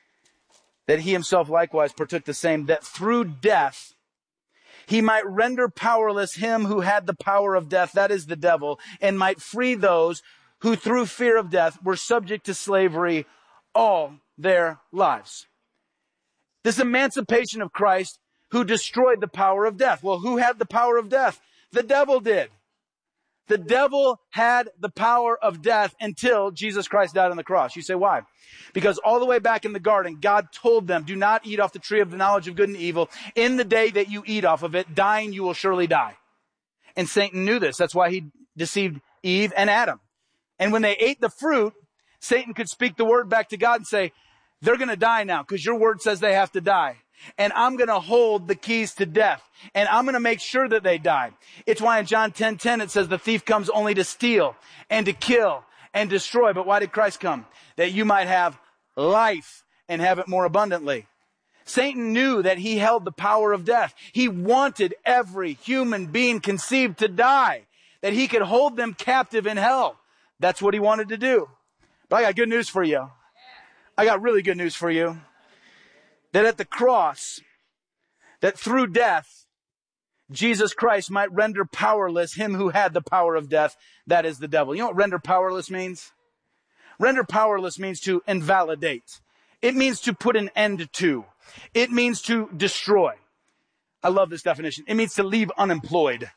That he himself likewise partook the same, that through death he might render powerless him who had the power of death, that is the devil, and might free those who through fear of death were subject to slavery all their lives. This emancipation of Christ who destroyed the power of death. Well, who had the power of death? The devil did. The devil had the power of death until Jesus Christ died on the cross. You say, why? Because all the way back in the garden, God told them, do not eat off the tree of the knowledge of good and evil. In the day that you eat off of it, dying, you will surely die. And Satan knew this. That's why he deceived Eve and Adam. And when they ate the fruit, Satan could speak the word back to God and say, they're going to die now because your word says they have to die. And I'm going to hold the keys to death. And I'm going to make sure that they die. It's why in John 10:10 it says the thief comes only to steal and to kill and destroy. But why did Christ come? That you might have life and have it more abundantly. Satan knew that he held the power of death. He wanted every human being conceived to die, that he could hold them captive in hell. That's what he wanted to do. But I got good news for you. I got really good news for you. That at the cross, that through death, Jesus Christ might render powerless him who had the power of death, that is the devil. You know what render powerless means? Render powerless means to invalidate. It means to put an end to. It means to destroy. I love this definition. It means to leave unemployed.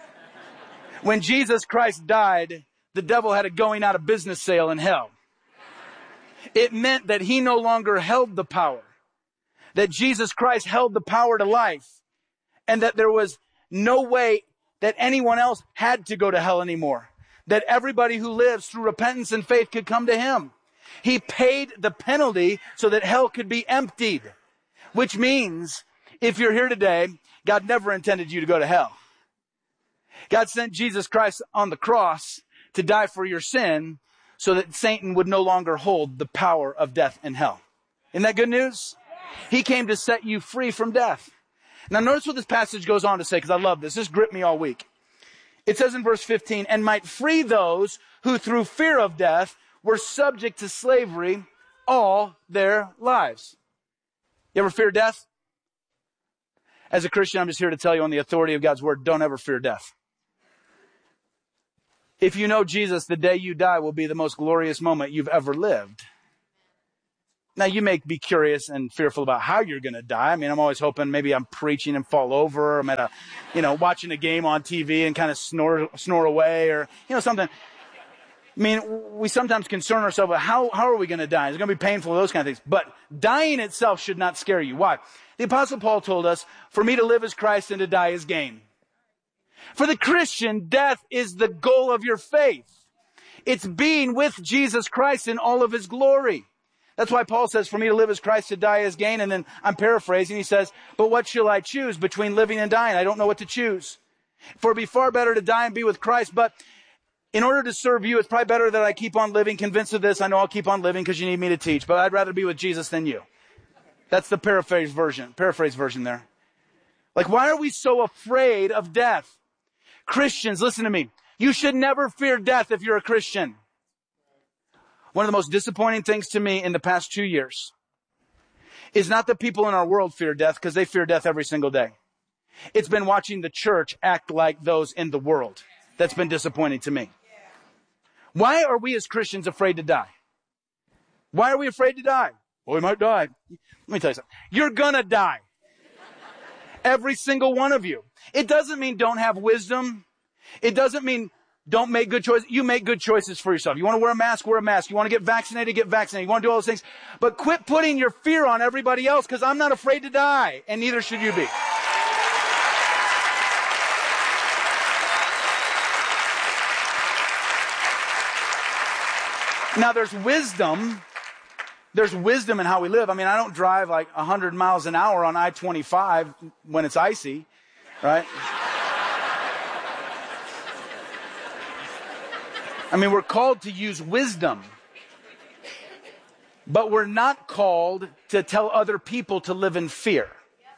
When Jesus Christ died, the devil had a going out of business sale in hell. It meant that he no longer held the power. That Jesus Christ held the power to life. And that there was no way that anyone else had to go to hell anymore. That everybody who lives through repentance and faith could come to him. He paid the penalty so that hell could be emptied. Which means, if you're here today, God never intended you to go to hell. God sent Jesus Christ on the cross to die for your sin so that Satan would no longer hold the power of death and hell. Isn't that good news? He came to set you free from death. Now notice what this passage goes on to say, because I love this. This gripped me all week. It says in verse 15, and might free those who through fear of death were subject to slavery all their lives. You ever fear death? As a Christian, I'm just here to tell you on the authority of God's word, don't ever fear death. If you know Jesus, the day you die will be the most glorious moment you've ever lived. Now, you may be curious and fearful about how you're going to die. I mean, I'm always hoping maybe I'm preaching and fall over. I'm at watching a game on TV and kind of snore away or, something. I mean, we sometimes concern ourselves with how are we going to die? Is it going to be painful? Those kind of things. But dying itself should not scare you. Why? The Apostle Paul told us, for me to live is Christ and to die is gain. For the Christian, death is the goal of your faith. It's being with Jesus Christ in all of his glory. That's why Paul says, for me to live is Christ, to die is gain. And then I'm paraphrasing. He says, but what shall I choose between living and dying? I don't know what to choose. For it'd be far better to die and be with Christ. But in order to serve you, it's probably better that I keep on living. Convinced of this, I know I'll keep on living because you need me to teach. But I'd rather be with Jesus than you. That's the paraphrase version there. Like, why are we so afraid of death? Christians, listen to me. You should never fear death if you're a Christian. One of the most disappointing things to me in the past 2 years is not that people in our world fear death, because they fear death every single day. It's been watching the church act like those in the world. That's been disappointing to me. Why are we as Christians afraid to die? Why are we afraid to die? Well, we might die. Let me tell you something. You're gonna die. Every single one of you. It doesn't mean don't have wisdom. It doesn't mean don't make good choices. You make good choices for yourself. You want to wear a mask, wear a mask. You want to get vaccinated, get vaccinated. You want to do all those things. But quit putting your fear on everybody else, because I'm not afraid to die, and neither should you be. Now, there's wisdom. There's wisdom in how we live. I mean, I don't drive like 100 miles an hour on I-25 when it's icy, right? I mean, we're called to use wisdom, but we're not called to tell other people to live in fear.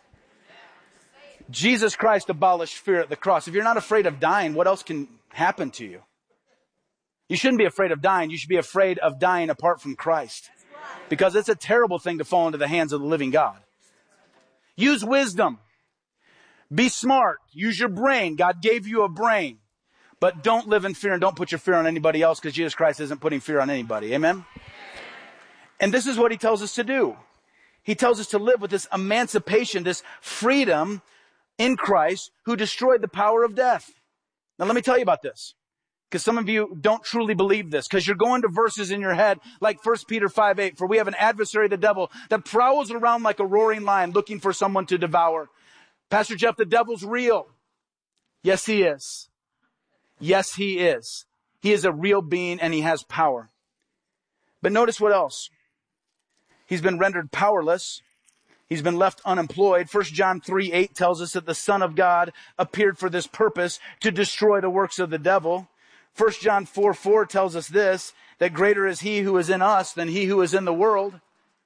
Jesus Christ abolished fear at the cross. If you're not afraid of dying, what else can happen to you? You shouldn't be afraid of dying. You should be afraid of dying apart from Christ, because it's a terrible thing to fall into the hands of the living God. Use wisdom. Be smart. Use your brain. God gave you a brain. But don't live in fear, and don't put your fear on anybody else, because Jesus Christ isn't putting fear on anybody. Amen? And this is what he tells us to do. He tells us to live with this emancipation, this freedom in Christ, who destroyed the power of death. Now let me tell you about this, because some of you don't truly believe this, because you're going to verses in your head like 1 Peter 5:8. For we have an adversary, the devil, that prowls around like a roaring lion looking for someone to devour. Pastor Jeff, the devil's real. Yes, he is. Yes, he is. He is a real being, and he has power. But notice what else. He's been rendered powerless. He's been left unemployed. 1 John 3:8 tells us that the Son of God appeared for this purpose, to destroy the works of the devil. 1 John 4:4 tells us this, that greater is he who is in us than he who is in the world.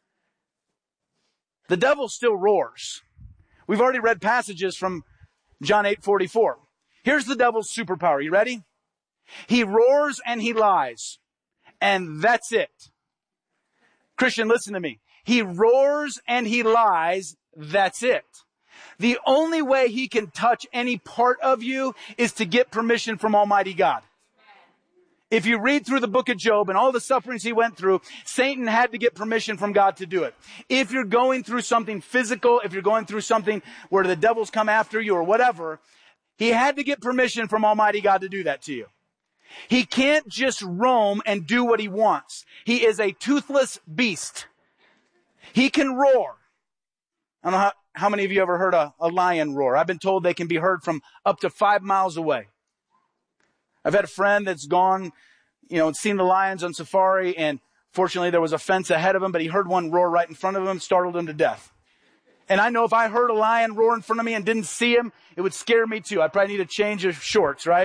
The devil still roars. We've already read passages from John 8:44. Here's the devil's superpower. You ready? He roars and he lies. And that's it. Christian, listen to me. He roars and he lies. That's it. The only way he can touch any part of you is to get permission from Almighty God. If you read through the book of Job and all the sufferings he went through, Satan had to get permission from God to do it. If you're going through something physical, if you're going through something where the devil's come after you or whatever, he had to get permission from Almighty God to do that to you. He can't just roam and do what he wants. He is a toothless beast. He can roar. I don't know how many of you ever heard a lion roar. I've been told they can be heard from up to 5 miles away. I've had a friend that's gone, and seen the lions on safari, and fortunately there was a fence ahead of him, but he heard one roar right in front of him, startled him to death. And I know if I heard a lion roar in front of me and didn't see him, it would scare me too. I'd probably need a change of shorts, right?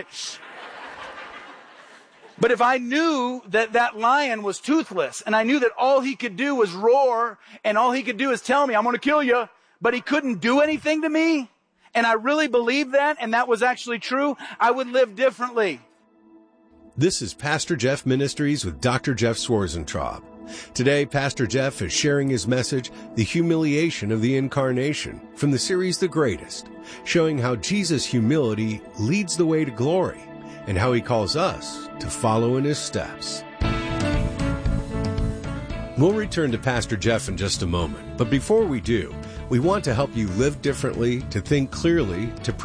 But if I knew that that lion was toothless, and I knew that all he could do was roar, and all he could do is tell me, I'm going to kill you, but he couldn't do anything to me, and I really believed that, and that was actually true, I would live differently. This is Pastor Jeff Ministries with Dr. Jeff Swarzentraub. Today, Pastor Jeff is sharing his message, The Humiliation of the Incarnation, from the series The Greatest, showing how Jesus' humility leads the way to glory and how he calls us to follow in his steps. We'll return to Pastor Jeff in just a moment, but before we do, we want to help you live differently, to think clearly, to